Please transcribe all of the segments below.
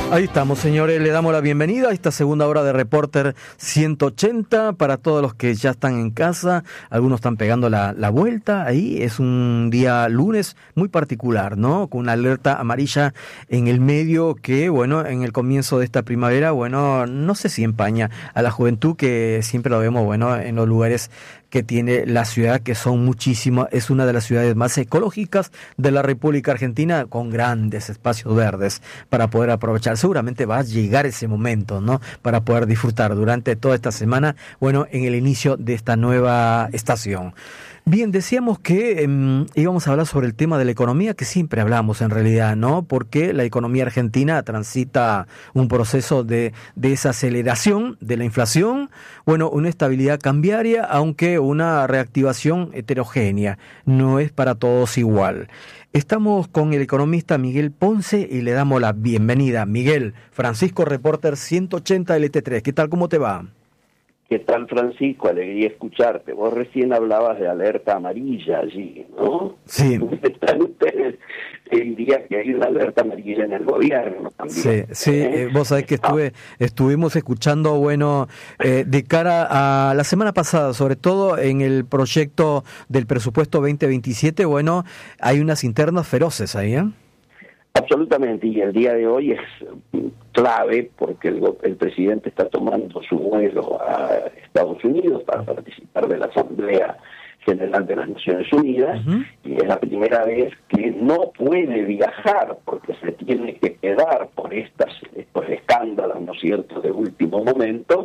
Ahí estamos, señores, le damos la bienvenida a esta segunda hora de Reporter 180 para todos los que ya están en casa, algunos están pegando la vuelta, ahí es un día lunes muy particular, ¿no? Con una alerta amarilla en el medio que, bueno, en el comienzo de esta primavera, bueno, no sé si empaña a la juventud que siempre lo vemos, bueno, en los lugares que tiene la ciudad, que son muchísimas, es una de las ciudades más ecológicas de la República Argentina, con grandes espacios verdes para poder aprovechar. Seguramente va a llegar ese momento, ¿no? Para poder disfrutar durante toda esta semana, bueno, en el inicio de esta nueva estación. Bien, decíamos que íbamos a hablar sobre el tema de la economía, que siempre hablamos en realidad, ¿no? Porque la economía argentina transita un proceso de desaceleración de la inflación, bueno, una estabilidad cambiaria, aunque una reactivación heterogénea, no es para todos igual. Estamos con el economista Miguel Ponce y le damos la bienvenida. Miguel, Francisco, Reporter 180 LT3, ¿qué tal, cómo te va? ¿Qué tal, Francisco? Alegría escucharte. Vos recién hablabas de alerta amarilla allí, ¿no? Sí. ¿Dónde están ustedes? Te diría que hay una alerta amarilla en el gobierno también. Sí, vos sabés que estuvimos escuchando, bueno, de cara a la semana pasada, sobre todo en el proyecto del presupuesto 2027, bueno, hay unas internas feroces ahí, ¿eh? Absolutamente, y el día de hoy es clave porque el presidente está tomando su vuelo a Estados Unidos para participar de la Asamblea General de las Naciones Unidas, y es la primera vez que no puede viajar porque se tiene que quedar por estos escándalos, ¿no es cierto?, de último momento.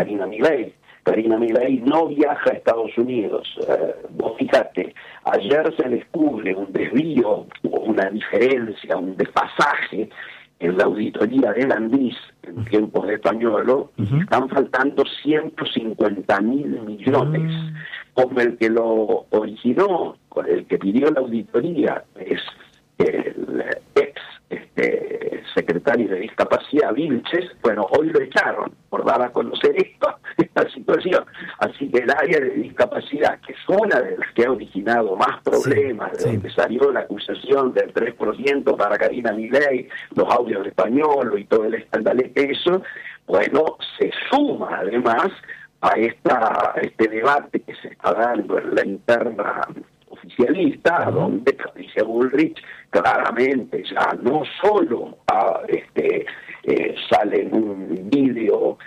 Karina Milei no viaja a Estados Unidos. Vos fíjate, ayer se descubre un desvío, una diferencia, un desfasaje en la auditoría del ANDIS en tiempos de Pañuelo, y están faltando 150.000 millones, como el que lo originó, con el que pidió la auditoría, es el ex secretario de Discapacidad, Vilches. Bueno, hoy lo echaron por dar a conocer esta situación. Así que el área de discapacidad, que es una de las que ha originado más problemas, de donde salió la acusación del 3% para Karina Milei, los audios de Pañuelo y todo el escandalete, eso, bueno, se suma además a este debate que se está dando en la interna oficialista, donde Patricia Bullrich claramente ya no solo sale en un vídeo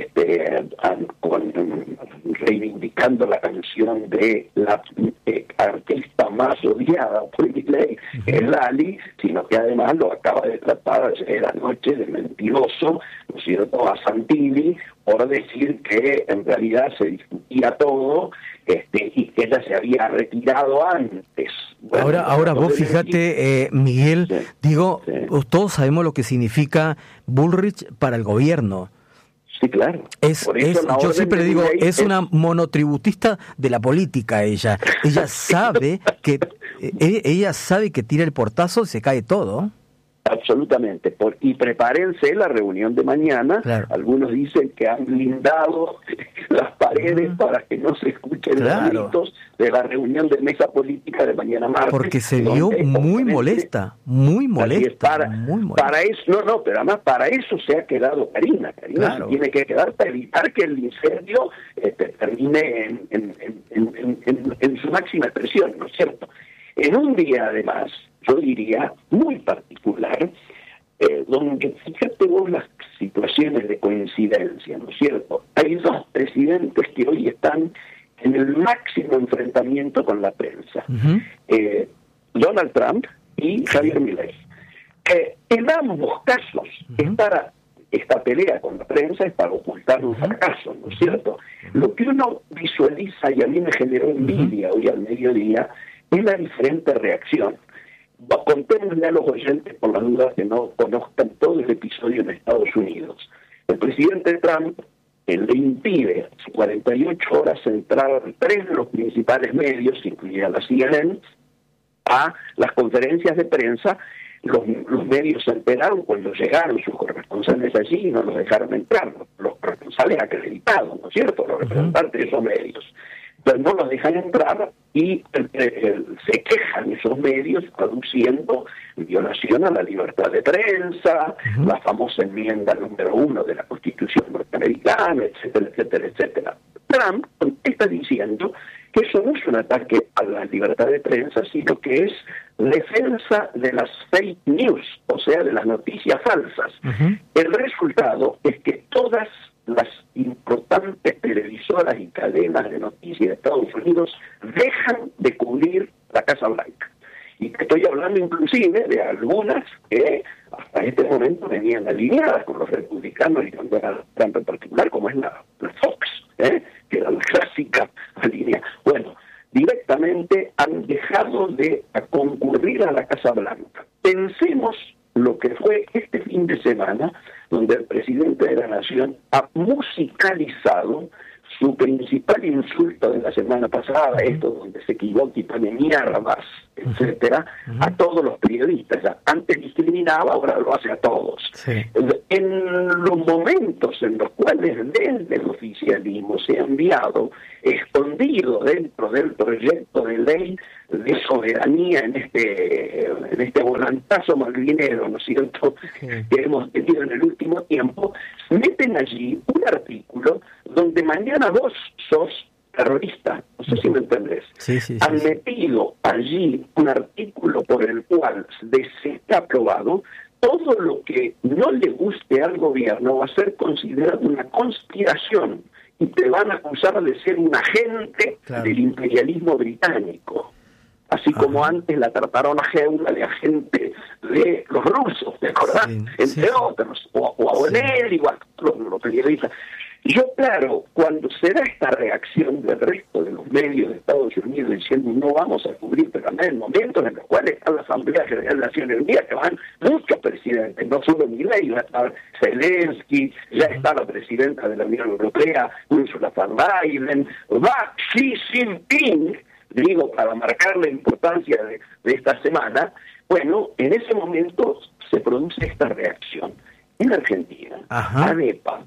reivindicando la canción de la artista más odiada por Milei, Lali, sino que además lo acaba de tratar ayer anoche de mentiroso, ¿no es cierto?, a Santilli, por decir que en realidad se discutía todo y que ella se había retirado antes. Bueno, ahora vos fíjate, Miguel, todos sabemos lo que significa Bullrich para el gobierno. Sí, claro. Yo siempre digo, es una monotributista de la política ella. Ella sabe que tira el portazo y se cae todo. Absolutamente. Y prepárense la reunión de mañana. Claro. Algunos dicen que han blindado las paredes para que no se escuchen los gritos de la reunión de mesa política de mañana martes. Porque se vio muy molesta. Para eso, pero además para eso se ha quedado Karina. Karina se tiene que quedar para evitar que el incendio termine en su máxima expresión, ¿no es cierto? En un día, además, yo diría, muy particular, donde fíjate vos las situaciones de coincidencia, ¿no es cierto? Hay dos presidentes que hoy están en el máximo enfrentamiento con la prensa, Donald Trump y Javier Milei. En ambos casos, esta pelea con la prensa es para ocultar un fracaso, ¿no es cierto? Lo que uno visualiza, y a mí me generó envidia hoy al mediodía, es la diferente reacción. Contémosle a los oyentes, por las dudas que no conozcan todo el episodio en Estados Unidos. El presidente Trump le impide 48 horas entrar 3 de los principales medios, incluida la CNN, a las conferencias de prensa. Los medios se enteraron cuando llegaron sus corresponsales allí y no los dejaron entrar, los corresponsales acreditados, ¿no es cierto?, los representantes de esos medios. Pero no los dejan entrar y se quejan esos medios aduciendo violación a la libertad de prensa, la famosa enmienda número 1 de la Constitución norteamericana, etcétera, etcétera, etcétera. Trump está diciendo que eso no es un ataque a la libertad de prensa, sino que es defensa de las fake news, o sea, de las noticias falsas. El resultado es que todas las importantes televisoras y cadenas de noticias de Estados Unidos dejan de cubrir la Casa Blanca. Y que estoy hablando inclusive de algunas que hasta este momento venían alineadas con los republicanos y con Donald Trump en particular, como es la Fox, que era la clásica línea. Bueno, directamente han dejado de concurrir a la Casa Blanca. Pensemos lo que fue este fin de semana, donde el presidente de la Nación ha musicalizado su principal insulto de la semana pasada, esto donde se equivoca y pone mierdas, etcétera, a todos los periodistas. Ya, antes discriminaba, ahora lo hace a todos. Sí. En los momentos en los cuales desde el oficialismo se ha enviado, escondido dentro del proyecto de ley de soberanía en este volantazo malvinero, ¿no es cierto?, que hemos tenido en el último tiempo, meten allí un artículo donde mañana vos sos terrorista, no sé si me entendés. Han metido allí un artículo por el cual se está aprobado todo lo que no le guste al gobierno va a ser considerado una conspiración y te van a acusar de ser un agente del imperialismo británico. Así como antes la trataron a Geula de agente de los rusos, ¿te acordás? Entre otros, o a Bonel, igual, los periodistas. Y yo, claro, cuando se da esta reacción del resto de los medios de Estados Unidos diciendo no vamos a cubrir, pero además en momentos en los cuales está la Asamblea General de Naciones Unidas, que van muchos presidentes, no solo Milei, va a estar Zelensky, ya está la presidenta de la Unión Europea, Ursula von der Leyen, va Xi Jinping, digo, para marcar la importancia de esta semana. Bueno, en ese momento se produce esta reacción. En Argentina, ADEPA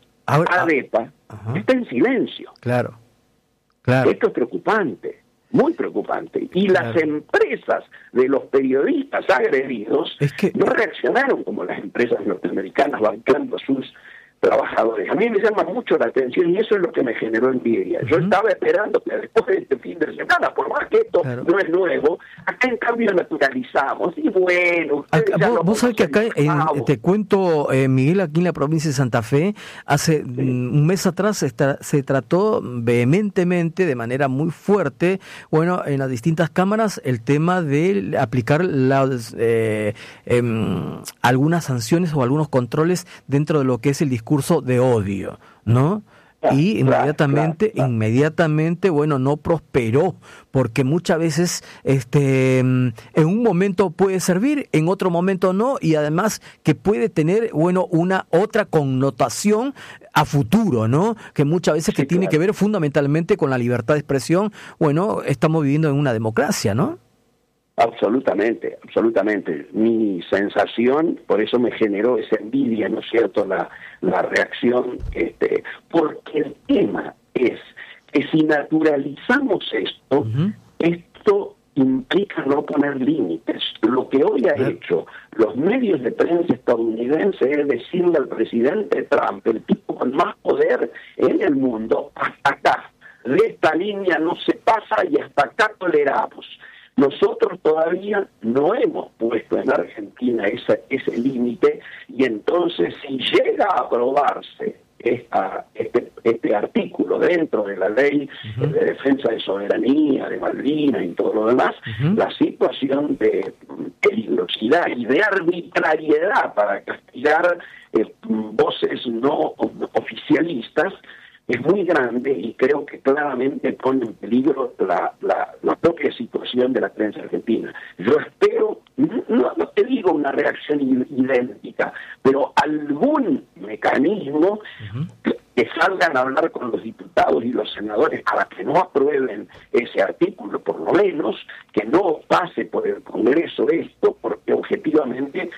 está en silencio. Claro. Esto es preocupante, muy preocupante. Y las empresas de los periodistas agredidos no reaccionaron como las empresas norteamericanas bancando a sus trabajadores. A mí me llama mucho la atención y eso es lo que me generó envidia. Yo estaba esperando que después de este fin de semana, por más que esto no es nuevo, acá en cambio naturalizamos. Y bueno, vos sabés que acá, te cuento, Miguel, aquí en la provincia de Santa Fe, hace un mes atrás se trató vehementemente, de manera muy fuerte, bueno, en las distintas cámaras, el tema de aplicar algunas sanciones o algunos controles dentro de lo que es el discurso de odio, ¿no? Y inmediatamente, bueno, no prosperó, porque muchas veces en un momento puede servir, en otro momento no, y además que puede tener, bueno, una otra connotación a futuro, ¿no? Que muchas veces que tiene que ver fundamentalmente con la libertad de expresión. Bueno, estamos viviendo en una democracia, ¿no? Absolutamente. Mi sensación, por eso me generó esa envidia, ¿no es cierto?, la reacción, porque el tema es que si naturalizamos esto, esto implica no poner límites. Lo que hoy ha hecho los medios de prensa estadounidenses es decirle al presidente Trump, el tipo con más poder en el mundo, hasta acá, de esta línea no se pasa y hasta acá toleramos. Nosotros todavía no hemos puesto en Argentina ese límite y entonces si llega a aprobarse este artículo dentro de la ley de defensa de soberanía, de Malvinas y todo lo demás, la situación de peligrosidad y de arbitrariedad para castigar voces no oficialistas es muy grande y creo que claramente pone en peligro la propia situación de la prensa argentina. Yo espero, no te digo una reacción idéntica, pero algún mecanismo que salgan a hablar con los diputados y los senadores para que no aprueben ese artículo, por lo menos, que no pase por el Congreso esto, porque objetivamente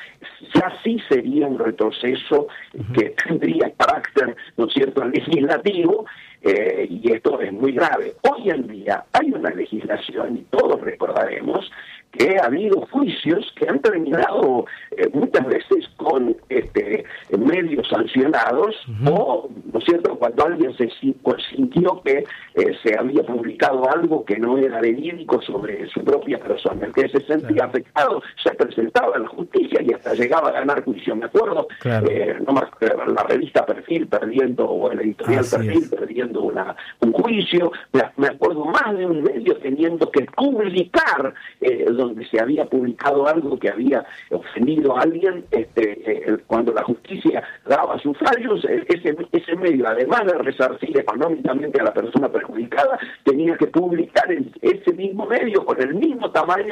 ya sí sería un retroceso que tendría carácter, ¿no es cierto?, legislativo, y esto es muy grave. Hoy en día hay una legislación, y todos recordaremos, que ha habido juicios que han terminado muchas veces con medios sancionados, o, ¿no es cierto?, cuando alguien se sintió que se había publicado algo que no era verídico sobre su propia persona. El que se sentía afectado se presentaba a la justicia y hasta llegaba a ganar juicio. Me acuerdo, la revista Perfil perdiendo, o el editorial Perfil perdiendo un juicio. Me acuerdo más de un medio teniendo que publicar donde se había publicado algo que había ofendido a alguien. Cuando la justicia daba sus fallos, ese medio, además de resarcir económicamente a la persona perjudicada, tenía que publicar en ese mismo medio, con el mismo tamaño,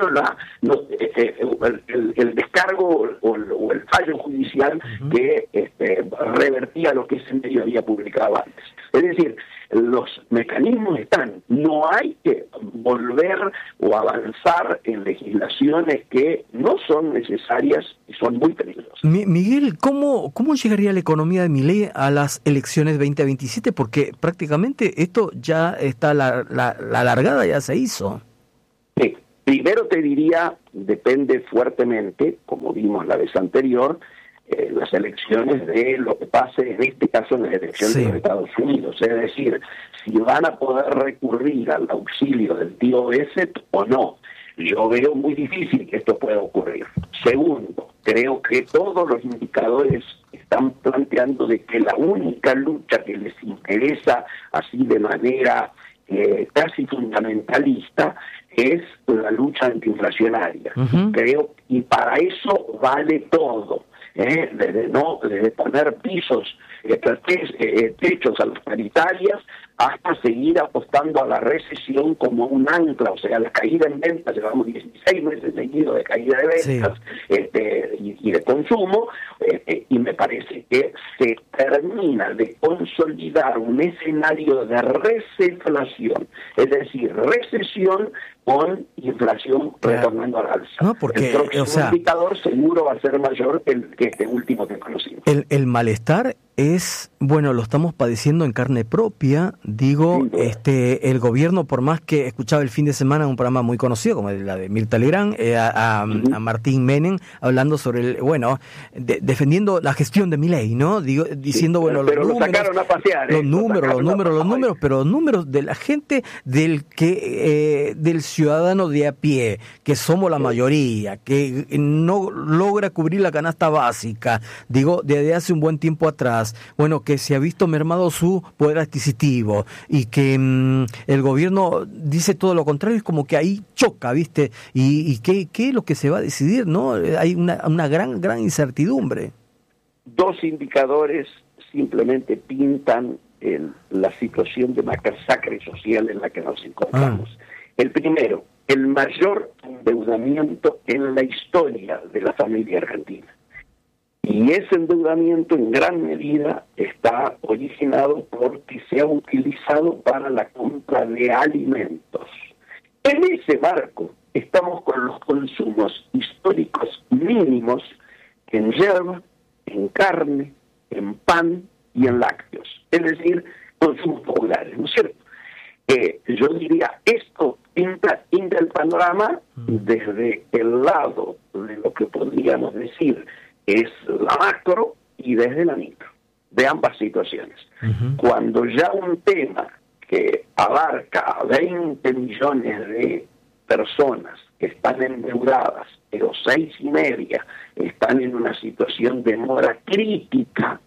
el descargo o el fallo judicial que revertía lo que ese medio había publicado antes. Es decir, los mecanismos están, no hay que volver o avanzar en legislaciones que no son necesarias y son muy peligrosas. Miguel, ¿cómo llegaría la economía de Milei a las elecciones 2027? Porque prácticamente esto ya está, la largada ya se hizo. Sí. Primero te diría, depende fuertemente, como vimos la vez anterior, las elecciones de lo que pase, en este caso en las elecciones de los Estados Unidos. Es decir, si van a poder recurrir al auxilio del tío Besset o no. Yo veo muy difícil que esto pueda ocurrir. Segundo, creo que todos los indicadores están planteando de que la única lucha que les interesa así de manera casi fundamentalista es la lucha antiinflacionaria. Creo, y para eso vale todo. Desde poner pisos, techos a las paritarias, hasta seguir apostando a la recesión como un ancla, o sea, la caída en ventas. Llevamos 16 meses seguidos de caída de ventas y de consumo, y me parece que se termina de consolidar un escenario de receflación, es decir, recesión con inflación retornando al alza. No, porque, el próximo indicador seguro va a ser mayor que este último que conocimos. El malestar es, bueno, lo estamos padeciendo en carne propia. Digo, el gobierno, por más que escuchaba el fin de semana un programa muy conocido, como la de Mirta Legrand, a Martín Menem, hablando sobre defendiendo la gestión de Milei, ¿no? Diciendo, bueno, pero los números, lo sacaron a pasear, los números, pero números de la gente, del ciudadano de a pie, que somos la mayoría, que no logra cubrir la canasta básica, digo, desde hace un buen tiempo atrás, bueno, que se ha visto mermado su poder adquisitivo, y que el gobierno dice todo lo contrario, es como que ahí choca, ¿viste? Y ¿qué es lo que se va a decidir, no? Hay una gran incertidumbre. Dos indicadores simplemente pintan la situación de masacre social en la que nos encontramos. El primero, el mayor endeudamiento en la historia de la familia argentina. Y ese endeudamiento en gran medida está originado porque se ha utilizado para la compra de alimentos. En ese marco estamos con los consumos históricos mínimos en yerba, en carne, en pan y en lácteos. Es decir, consumos populares, ¿no es cierto? Yo diría, esto pinta el panorama desde el lado de lo que podríamos decir es la macro y desde la micro, de ambas situaciones. Cuando ya un tema que abarca a 20 millones de personas que están endeudadas, pero 6,5 están en una situación de mora crítica,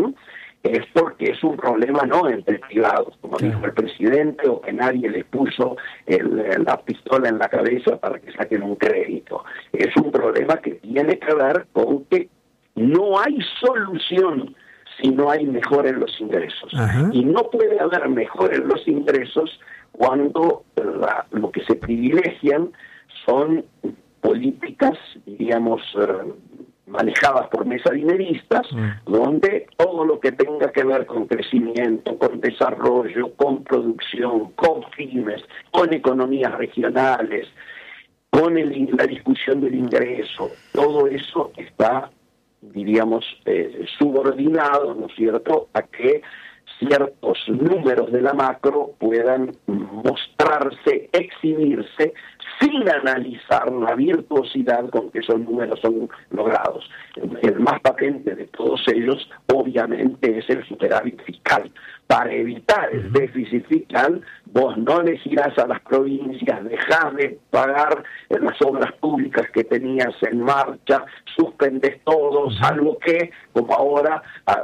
es porque es un problema no entre privados, como dijo el presidente, o que nadie les puso la pistola en la cabeza para que saquen un crédito. Es un problema que tiene que ver con que no hay solución si no hay mejora en los ingresos. Y no puede haber mejora en los ingresos cuando lo que se privilegian son políticas, diríamos, manejadas por mesadineristas, donde todo lo que tenga que ver con crecimiento, con desarrollo, con producción, con pymes, con economías regionales, con la discusión del ingreso, todo eso está diríamos, subordinado, ¿no es cierto?, a que ciertos números de la macro puedan mostrarse, exhibirse, sin analizar la virtuosidad con que esos números son logrados. El más patente de todos ellos, obviamente, es el superávit fiscal. Para evitar el déficit fiscal, vos no le girás a las provincias, dejás de pagar en las obras públicas que tenías en marcha, suspendes todo, salvo que, como ahora,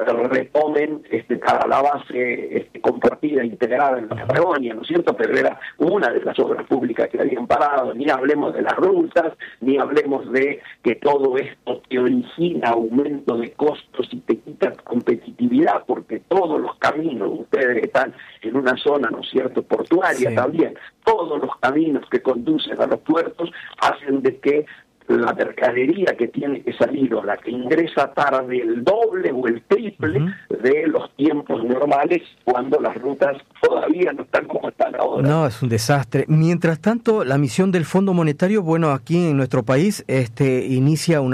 retomen a la base compartida, integrada en la Patagonia, ¿no es cierto? Pero era una de las obras públicas que habían parado. Ni hablemos de las rutas, ni hablemos de que todo esto te origina aumento de costos y te quita competitividad, porque todos los caminos, ustedes que están en una zona, ¿no es cierto?, portuaria también, todos los caminos que conducen a los puertos hacen de que la mercadería que tiene que salir o la que ingresa tarde el doble o el triple de los tiempos normales cuando las rutas todavía no están como están ahora. No, es un desastre. Mientras tanto, la misión del Fondo Monetario, bueno, aquí en nuestro país inicia una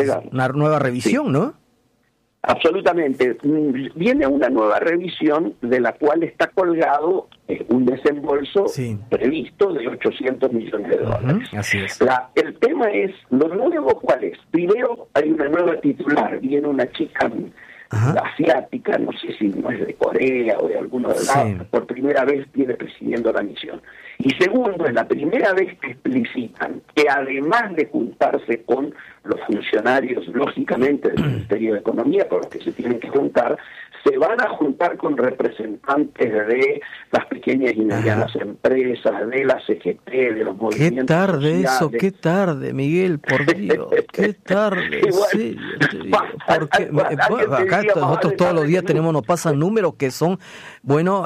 nueva revisión, ¿no? Absolutamente. Viene una nueva revisión de la cual está colgado un desembolso previsto de 800 millones de dólares. Así es. El tema es, lo nuevo, ¿cuál es? Primero, hay una nueva titular, viene una chica asiática, no sé si no es de Corea o de alguno de lados, por primera vez viene presidiendo la misión. Y segundo, es la primera vez que explicitan que además de juntarse con los funcionarios, lógicamente, del Ministerio de Economía, con los que se tienen que juntar, se van a juntar con representantes de las pequeñas y medianas empresas, de la CGT, de los movimientos Qué tarde sociales. eso, qué tarde, Miguel, por Dios, qué tarde, sí, porque acá nosotros todos los días nos pasan números que son, bueno,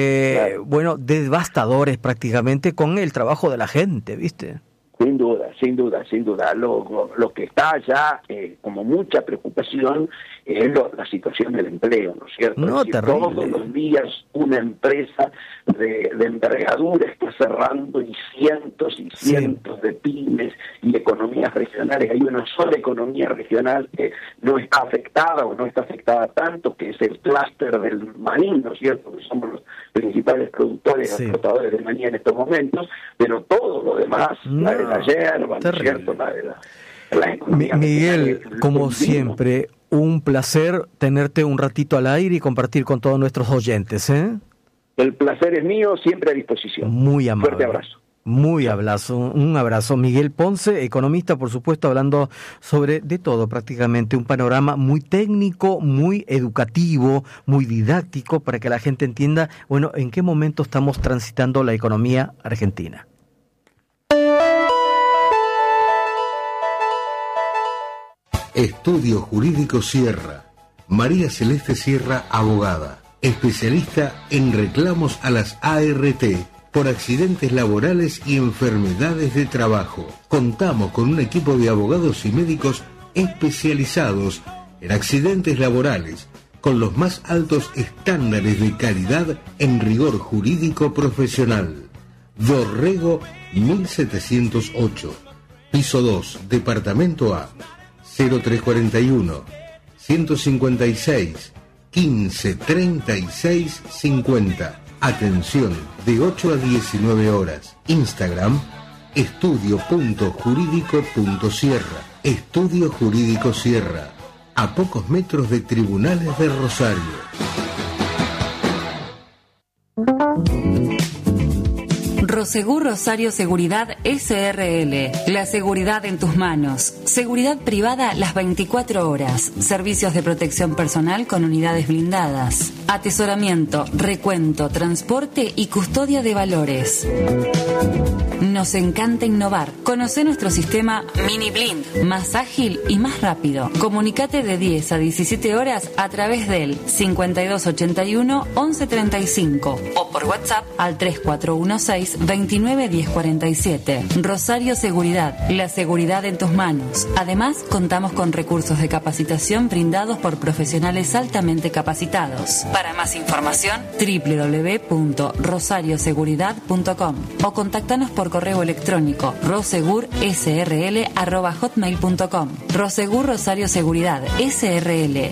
devastadores prácticamente con el trabajo de la gente, ¿viste? Sin duda. Lo que está ya como mucha preocupación es la situación del empleo, ¿no es cierto? No, terrible. Todos los días una empresa de envergadura está cerrando y cientos de pymes y economías regionales. Hay una sola economía regional que no está afectada o no está afectada tanto, que es el clúster del maní, ¿no es cierto? Que somos los principales productores y exportadores de maní en estos momentos, pero todo lo demás, la de la yerba, ¿no es cierto? La economía Miguel, como siempre, un placer tenerte un ratito al aire y compartir con todos nuestros oyentes, ¿eh? El placer es mío, siempre a disposición. Muy amable. Fuerte abrazo. Un abrazo. Miguel Ponce, economista, por supuesto, hablando sobre de todo prácticamente, un panorama muy técnico, muy educativo, muy didáctico, para que la gente entienda, bueno, en qué momento estamos transitando la economía argentina. Estudio Jurídico Sierra. María Celeste Sierra, abogada, especialista en reclamos a las ART por accidentes laborales y enfermedades de trabajo. Contamos con un equipo de abogados y médicos especializados en accidentes laborales, con los más altos estándares de calidad en rigor jurídico profesional. Dorrego 1708, piso 2, departamento A, 0341 156 15 36 50. Atención, de 8 a 19 horas. Instagram, estudio.jurídico.sierra. Estudio Jurídico Sierra, a pocos metros de Tribunales de Rosario. Prosegur Rosario Seguridad SRL. La seguridad en tus manos. Seguridad privada las 24 horas. Servicios de protección personal con unidades blindadas. Atesoramiento, recuento, transporte y custodia de valores. Nos encanta innovar. Conoce nuestro sistema Mini Blind, más ágil y más rápido. Comunicate de 10 a 17 horas a través del 5281 1135 o por WhatsApp al 3416 29 1047. Rosario Seguridad, la seguridad en tus manos. Además, contamos con recursos de capacitación brindados por profesionales altamente capacitados. Para más información, www.rosarioseguridad.com o contáctanos por correo correo electrónico rosegursrl@hotmail.com. Rosegur Rosario Seguridad SRL.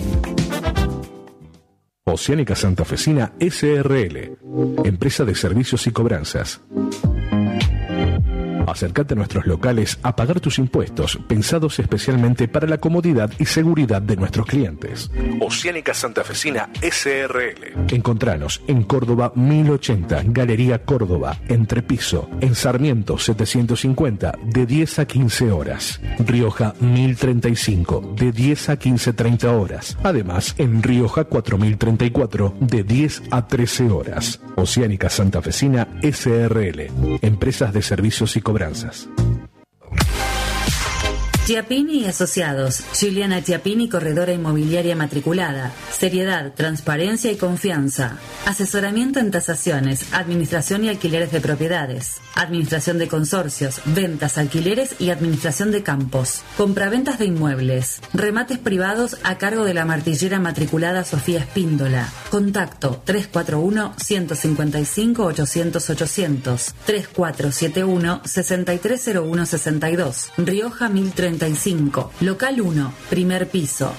Oceánica Santafesina SRL, empresa de servicios y cobranzas. Acércate a nuestros locales a pagar tus impuestos, pensados especialmente para la comodidad y seguridad de nuestros clientes. Oceánica Santafesina SRL. Encontranos en Córdoba 1080, Galería Córdoba, Entrepiso, en Sarmiento 750, de 10 a 15 horas. Rioja 1035, de 10 a 15:30 horas. Además, en Rioja 4034, de 10 a 13 horas. Oceánica Santafesina SRL, empresas de servicios y cobranzas. Chiappini y Asociados. Juliana Chiappini, corredora inmobiliaria matriculada. Seriedad, transparencia y confianza. Asesoramiento en tasaciones, administración y alquileres de propiedades. Administración de consorcios, ventas, alquileres y administración de campos. Compraventas de inmuebles. Remates privados a cargo de la martillera matriculada Sofía Espíndola. Contacto 341-155-800-800. 3471-630162. Rioja 1035. Local 1, primer piso.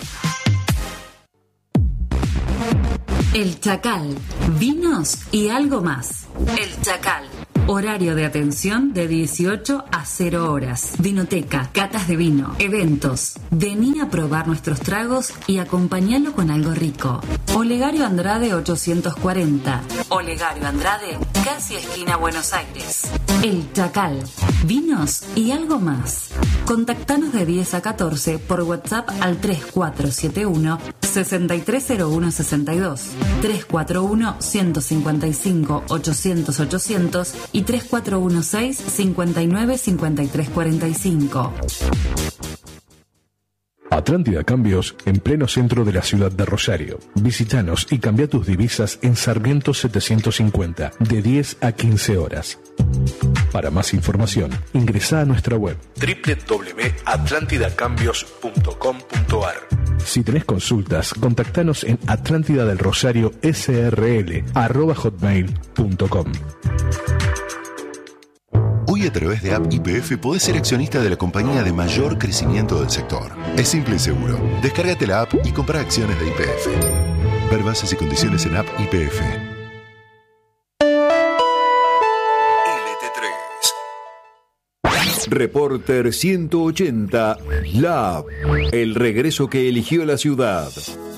El Chacal, vinos y algo más. El Chacal. Horario de atención de 18 a 0 horas. Vinoteca, catas de vino, eventos. Vení a probar nuestros tragos y acompañalo con algo rico. Olegario Andrade 840. Olegario Andrade, casi esquina Buenos Aires. El Chacal, vinos y algo más. Contactanos de 10 a 14 por WhatsApp al 3471-630162, 341-155-800-800 y 3416-595345. Atlántida Cambios, en pleno centro de la ciudad de Rosario. Visítanos y cambia tus divisas en Sarmiento 750, de 10 a 15 horas. Para más información, ingresa a nuestra web www.atlantidacambios.com.ar. Si tenés consultas, contactanos en atlantidadelrosario@hotmail.com. Hoy a través de App YPF podés ser accionista de la compañía de mayor crecimiento del sector. Es simple y seguro. Descárgate la app y compra acciones de YPF. Ver bases y condiciones en App YPF. Reporter 180, la app, el regreso que eligió la ciudad.